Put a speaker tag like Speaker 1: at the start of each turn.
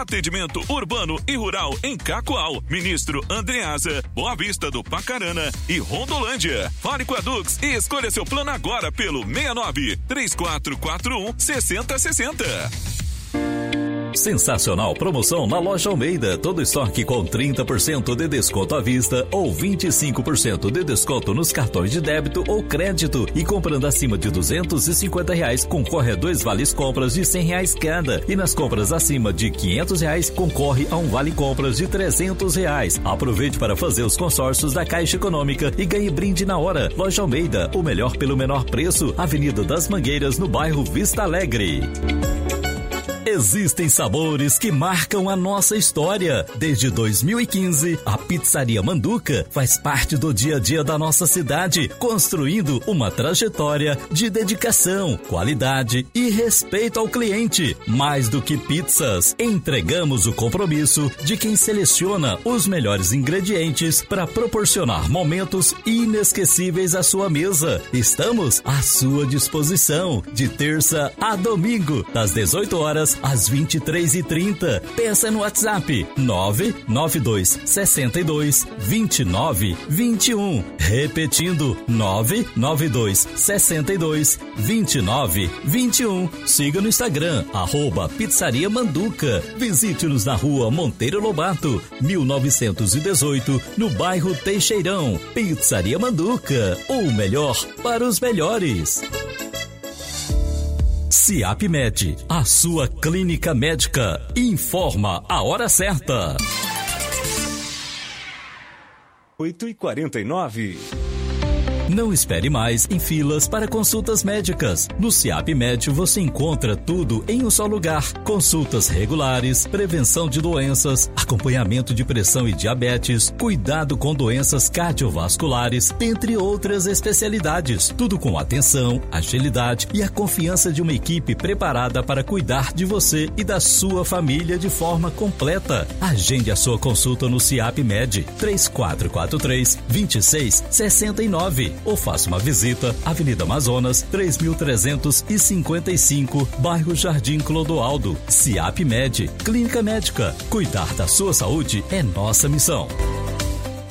Speaker 1: Atendimento urbano e rural em Cacoal, Ministro Andreasa, Boa Vista do Pacarana e Rondolândia. Fale com a Dux e escolha seu plano agora pelo 69-3441-6060.
Speaker 2: Sensacional promoção na Loja Almeida. Todo estoque com 30% de desconto à vista ou 25% de desconto nos cartões de débito ou crédito. E comprando acima de R$250, concorre a 2 vales compras de R$100 cada. E nas compras acima de R$500, concorre a um vale compras de R$300. Aproveite para fazer os consórcios da Caixa Econômica e ganhe brinde na hora. Loja Almeida, o melhor pelo menor preço. Avenida das Mangueiras, no bairro Vista Alegre. Existem sabores que marcam a nossa história. Desde 2015, a Pizzaria Manduca faz parte do dia a dia da nossa cidade, construindo uma trajetória de dedicação, qualidade e respeito ao cliente. Mais do que pizzas, entregamos o compromisso de quem seleciona os melhores ingredientes para proporcionar momentos inesquecíveis à sua mesa. Estamos à sua disposição, de terça a domingo, das 18 horas às 23h30. Peça no WhatsApp 992 62 29 21. Repetindo 992 62 29 21. Siga no Instagram @Pizzaria Manduca. Visite-nos na rua Monteiro Lobato, 1918, no bairro Teixeirão. Pizzaria Manduca, o melhor para os melhores. CIAP-MED, a sua clínica médica, informa a hora certa.
Speaker 3: 8h49.
Speaker 2: Não espere mais em filas para consultas médicas. No CIAP-MED você encontra tudo em um só lugar. Consultas regulares, prevenção de doenças, acompanhamento de pressão e diabetes, cuidado com doenças cardiovasculares, entre outras especialidades. Tudo com atenção, agilidade e a confiança de uma equipe preparada para cuidar de você e da sua família de forma completa. Agende a sua consulta no CIAP-MED 3443-2669 ou faça uma visita Avenida Amazonas 3355, bairro Jardim Clodoaldo. CIAP-MED, clínica médica. Cuidar da sua saúde é nossa missão.